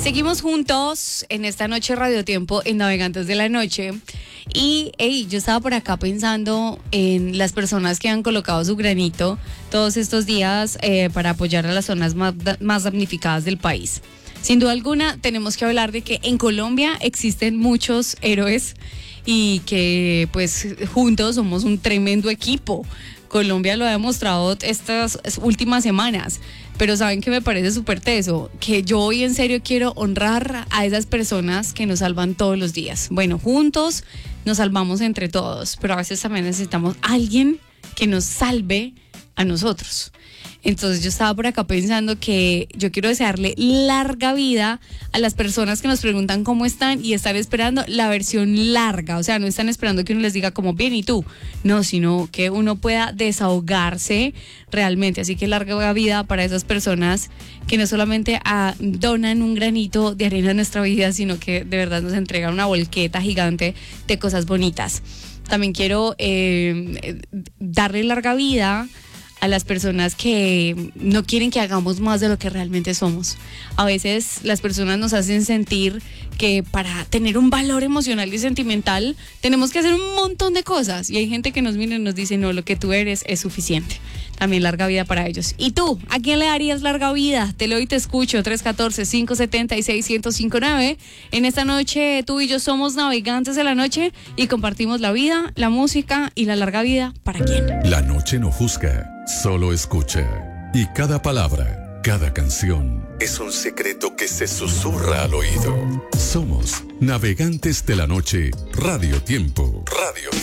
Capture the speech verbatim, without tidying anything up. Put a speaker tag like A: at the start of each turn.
A: Seguimos juntos en esta noche Radio Tiempo en Navegantes de la Noche. Y hey, yo estaba por acá pensando en las personas que han colocado su granito todos estos días eh, para apoyar a las zonas más, más damnificadas del país. Sin duda alguna, tenemos que hablar de que en Colombia existen muchos héroes y que pues juntos somos un tremendo equipo. Colombia lo ha demostrado estas últimas semanas, pero ¿saben qué me parece súper teso? Que yo hoy en serio quiero honrar a esas personas que nos salvan todos los días. Bueno, juntos nos salvamos entre todos, pero a veces también necesitamos a alguien que nos salve a nosotros. Entonces yo estaba por acá pensando que yo quiero desearle larga vida a las personas que nos preguntan cómo están y están esperando la versión larga. O sea, no están esperando que uno les diga como bien y tú. No, sino que uno pueda desahogarse realmente. Así que larga vida para esas personas que no solamente ah, donan un granito de arena en nuestra vida, sino que de verdad nos entregan una volqueta gigante de cosas bonitas. También quiero eh, darle larga vida a las personas que no quieren que hagamos más de lo que realmente somos. A veces las personas nos hacen sentir que para tener un valor emocional y sentimental tenemos que hacer un montón de cosas, y hay gente que nos mira y nos dice no, lo que tú eres es suficiente. También larga vida para ellos. ¿Y tú? ¿A quién le darías larga vida? Te leo y te escucho. tres uno cuatro, cinco siete seis, uno cero cinco nueve. En esta noche tú y yo somos navegantes de la noche y compartimos la vida, la música y la larga vida. ¿Para quién?
B: La noche no juzga, solo escucha. Y cada palabra, cada canción es un secreto que se susurra al oído. Somos Navegantes de la Noche, Radio Tiempo. Radio Tiempo.